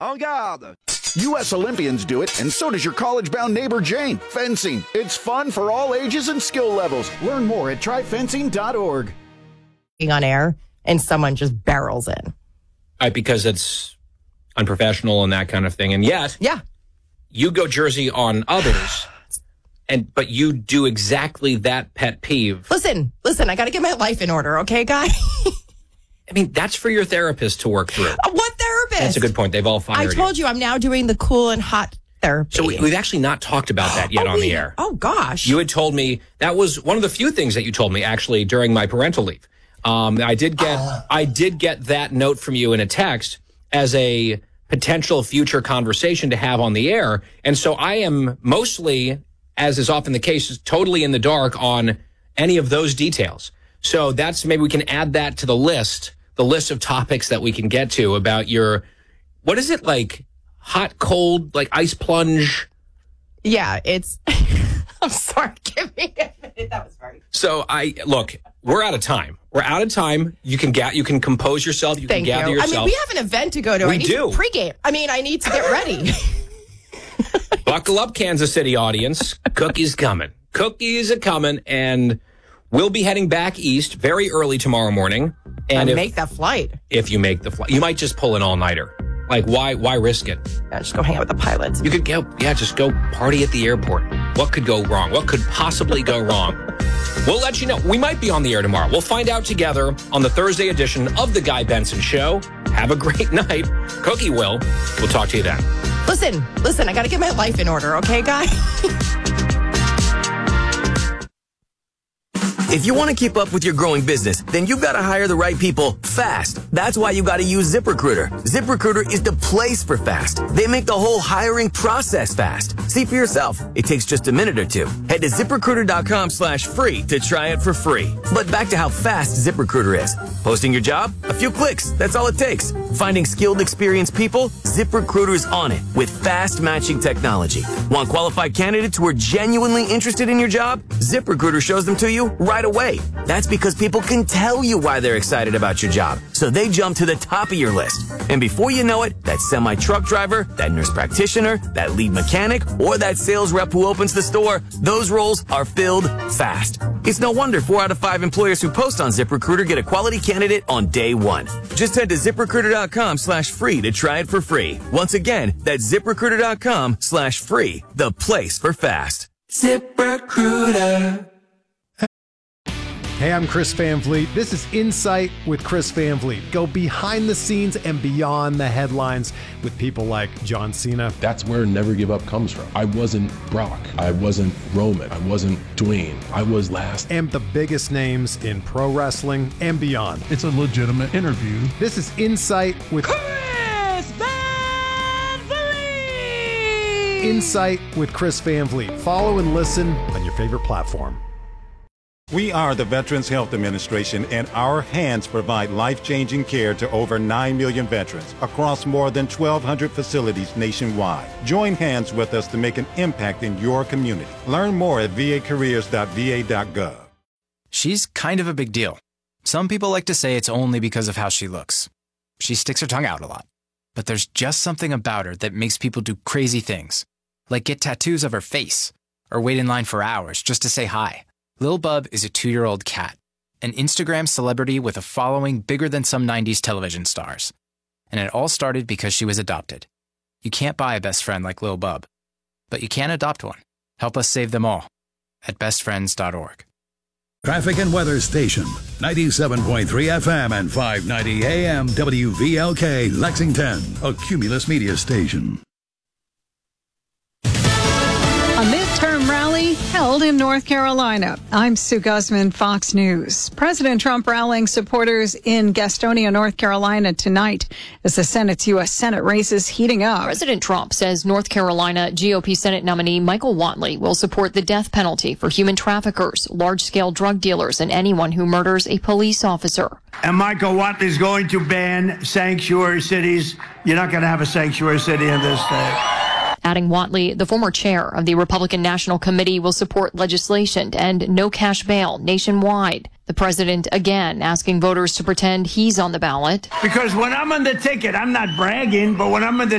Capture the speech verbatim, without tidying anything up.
En garde! U S Olympians do it, and so does your college-bound neighbor Jane. Fencing. It's fun for all ages and skill levels. Learn more at try fencing dot org. On air, and someone just barrels in. Right, because it's unprofessional and that kind of thing. And yet, yeah, you go Jersey on others, and but you do exactly that pet peeve. Listen, listen, I got to get my life in order, okay, guy? I mean, that's for your therapist to work through. Uh, what therapist? That's a good point. They've all fired I told you. you I'm now doing the cool and hot therapy. So we, we've actually not talked about that yet oh, on we, the air. Oh, gosh. You had told me, that was one of the few things that you told me, actually, during my parental leave. Um, I did get uh. I did get that note from you in a text as a potential future conversation to have on the air. And so I am mostly, as is often the case, totally in the dark on any of those details. So that's, maybe we can add that to the list. The list of topics that we can get to about your, what is it, like hot, cold, like ice plunge? Yeah, it's, I'm sorry, give me a minute. That was very. So I, look, we're out of time. We're out of time. You can get, you can compose yourself. You Thank can gather you. yourself. I mean, we have an event to go to. We I need do. To pregame. I mean, I need to get ready. Buckle up, Kansas City audience. Cookies coming. Cookies are coming, and we'll be heading back east very early tomorrow morning. And I if, make that flight. If you make the flight, you might just pull an all-nighter. Like, why why risk it? Yeah, just go hang out with the pilots. You could go, yeah, just go party at the airport. What could go wrong? What could possibly go wrong? We'll let you know. We might be on the air tomorrow. We'll find out together on the Thursday edition of The Guy Benson Show. Have a great night. Cookie will. We'll talk to you then. Listen, listen, I got to get my life in order, okay, guy? If you want to keep up with your growing business, then you've got to hire the right people fast. That's why you got to use ZipRecruiter. ZipRecruiter is the place for fast. They make the whole hiring process fast. See for yourself. It takes just a minute or two. Head to ZipRecruiter.com slash free to try it for free. But back to how fast ZipRecruiter is. Posting your job? A few clicks. That's all it takes. Finding skilled, experienced people? ZipRecruiter's on it with fast matching technology. Want qualified candidates who are genuinely interested in your job? ZipRecruiter shows them to you right away. That's because people can tell you why they're excited about your job, so they jump to the top of your list. And before you know it, that semi-truck driver, that nurse practitioner, that lead mechanic, or that sales rep who opens the store, those roles are filled fast. It's no wonder four out of five employers who post on ZipRecruiter get a quality candidate on day one. Just head to ZipRecruiter.com slash free to try it for free. Once again, that's ZipRecruiter.com slash free, the place for fast. ZipRecruiter. Hey, I'm Chris Van Vliet. This is Insight with Chris Van Vliet. Go behind the scenes and beyond the headlines with people like John Cena. That's where Never Give Up comes from. I wasn't Brock. I wasn't Roman. I wasn't Dwayne. I was last. And the biggest names in pro wrestling and beyond. It's a legitimate interview. This is Insight with Chris Van Vliet. Insight with Chris Van Vliet. Follow and listen on your favorite platform. We are the Veterans Health Administration, and our hands provide life-changing care to over nine million veterans across more than twelve hundred facilities nationwide. Join hands with us to make an impact in your community. Learn more at v a careers dot v a dot gov. She's kind of a big deal. Some people like to say it's only because of how she looks. She sticks her tongue out a lot. But there's just something about her that makes people do crazy things, like get tattoos of her face, or wait in line for hours just to say hi. Lil Bub is a two-year-old cat, an Instagram celebrity with a following bigger than some nineties television stars. And it all started because she was adopted. You can't buy a best friend like Lil Bub, but you can adopt one. Help us save them all at best friends dot org. Traffic and weather station, ninety-seven point three F M and five ninety A M W V L K, Lexington, a Cumulus media station. A midterm rally held in North Carolina. I'm Sue Guzman, Fox News. President Trump rallying supporters in Gastonia, North Carolina tonight as the Senate's U S Senate race is heating up. President Trump says North Carolina G O P Senate nominee Michael Whatley will support the death penalty for human traffickers, large-scale drug dealers, and anyone who murders a police officer. And Michael Whatley is going to ban sanctuary cities. You're not going to have a sanctuary city in this state. Adding Whatley, the former chair of the Republican National Committee, will support legislation to end no cash bail nationwide. The president again asking voters to pretend he's on the ballot. Because when I'm on the ticket, I'm not bragging, but when I'm on the